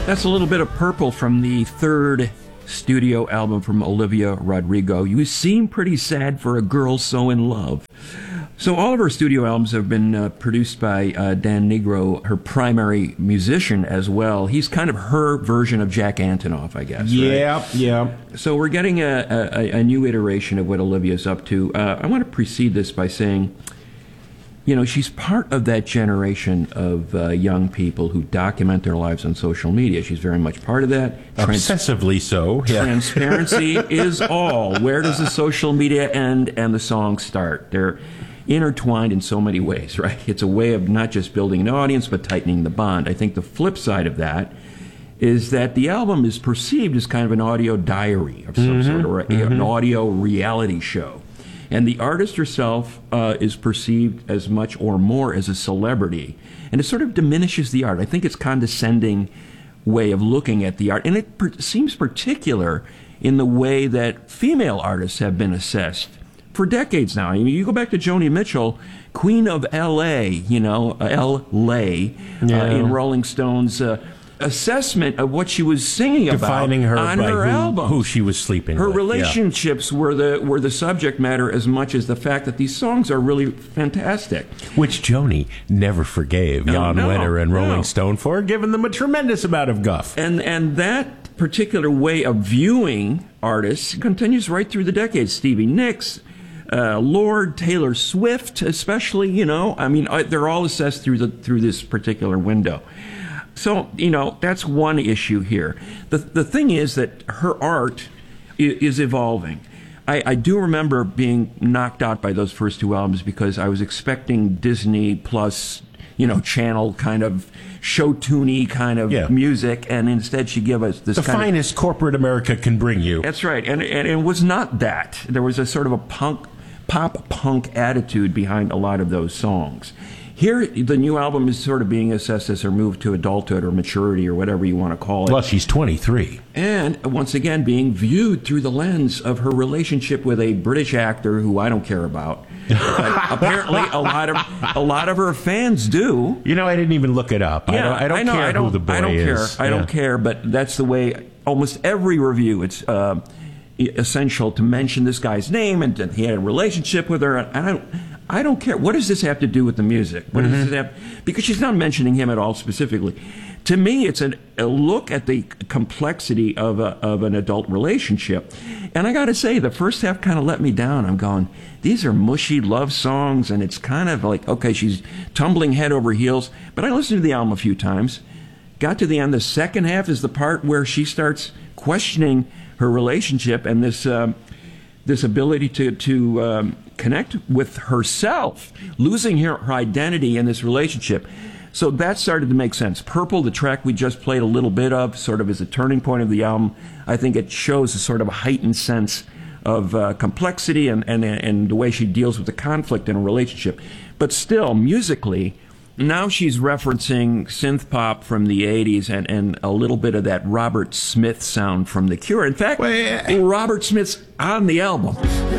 That's a little bit of Purple from the third studio album from Olivia Rodrigo. You seem pretty sad for a girl so in love. So all of her studio albums have been produced by Dan Nigro, her primary musician as well. He's kind of her version of Jack Antonoff, I guess. Yeah, right? yeah. So we're getting a new iteration of what Olivia's up to. I want to precede this by saying, you know, she's part of that generation of young people who document their lives on social media. She's very much part of that. Obsessively so. Yeah. Transparency is all. Where does the social media end and the songs start? They're intertwined in so many ways, right? It's a way of not just building an audience, but tightening the bond. I think the flip side of that is that the album is perceived as kind of an audio diary of some sort, or an audio reality show. And the artist herself is perceived as much or more as a celebrity. And it sort of diminishes the art. I think it's condescending way of looking at the art. And it seems particular in the way that female artists have been assessed for decades now. I mean, you go back to Joni Mitchell, Queen of L.A., you know, L.A., in Rolling Stone's assessment of what she was singing defining about her on by her album. Who she was sleeping with. Her relationships were the subject matter as much as the fact that these songs are really fantastic. Which Joni never forgave Jan Wenner and Rolling Stone for, giving them a tremendous amount of guff. And that particular way of viewing artists continues right through the decades. Stevie Nicks, Lord, Taylor Swift, especially, you know, I mean, they're all assessed through this particular window. So, you know, that's one issue here. The thing is that her art is evolving. I do remember being knocked out by those first two albums because I was expecting Disney Plus, you know, channel kind of show-tuney kind of music, and instead she gave us this the finest corporate America can bring you. That's right, and it was not that. There was a sort of a pop punk attitude behind a lot of those songs. Here, the new album is sort of being assessed as her move to adulthood or maturity or whatever you want to call it. Well, she's 23. And, once again, being viewed through the lens of her relationship with a British actor who I don't care about. But apparently, a lot of her fans do. You know, I didn't even look it up. Yeah, I don't care who the boy is. I don't care, but that's the way almost every review, it's essential to mention this guy's name and that he had a relationship with her. And I don't care. What does this have to do with the music? What does it have? Because she's not mentioning him at all specifically. To me, it's a look at the complexity of an adult relationship. And I got to say, the first half kind of let me down. I'm going, these are mushy love songs, and it's kind of like, okay, she's tumbling head over heels. But I listened to the album a few times. Got to the end. The second half is the part where she starts questioning her relationship and this ability to connect with herself, losing her identity in this relationship. So that started to make sense. Purple, the track we just played a little bit of, sort of is a turning point of the album. I think it shows a sort of a heightened sense of complexity and the way she deals with the conflict in a relationship. But still, musically, now she's referencing synth pop from the 80s and a little bit of that Robert Smith sound from The Cure. In fact, Robert Smith's on the album.